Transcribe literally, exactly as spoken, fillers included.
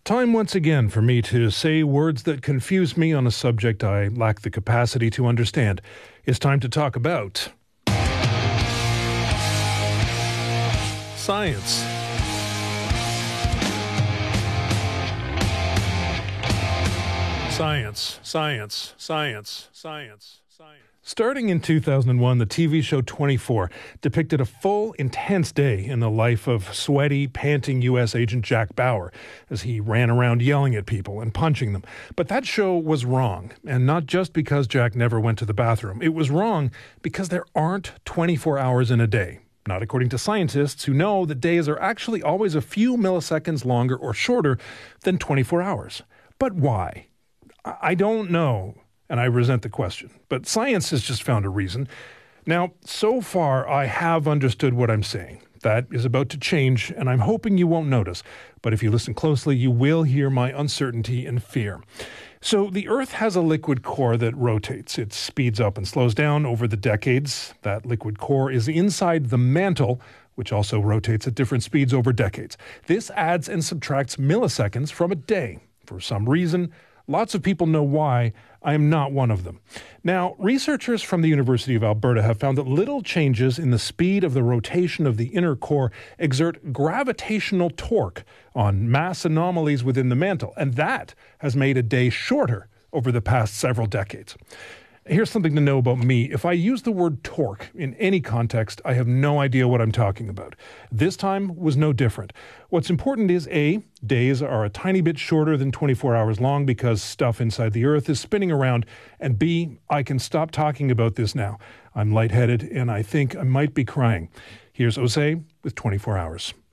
Time once again for me to say words that confuse me on a subject I lack the capacity to understand. It's time to talk about science. Science, science, science, science, science. Starting in two thousand one, the T V show twenty-four depicted a full, intense day in the life of sweaty, panting U S agent Jack Bauer as he ran around yelling at people and punching them. But that show was wrong, and not just because Jack never went to the bathroom. It was wrong because there aren't twenty-four hours in a day. Not according to scientists who know that days are actually always a few milliseconds longer or shorter than twenty-four hours. But why? I don't know. And I resent the question. But science has just found a reason. Now, so far, I have understood what I'm saying. That is about to change, and I'm hoping you won't notice. But if you listen closely, you will hear my uncertainty and fear. So the Earth has a liquid core that rotates. It speeds up and slows down over the decades. That liquid core is inside the mantle, which also rotates at different speeds over decades. This adds and subtracts milliseconds from a day. For some reason, lots of people know why. I am not one of them. Now, researchers from the University of Alberta have found that little changes in the speed of the rotation of the inner core exert gravitational torque on mass anomalies within the mantle, and that has made a day shorter over the past several decades. Here's something to know about me. If I use the word torque in any context, I have no idea what I'm talking about. This time was no different. What's important is A, days are a tiny bit shorter than twenty-four hours long because stuff inside the Earth is spinning around, and B, I can stop talking about this now. I'm lightheaded and I think I might be crying. Here's Jose with twenty-four hours.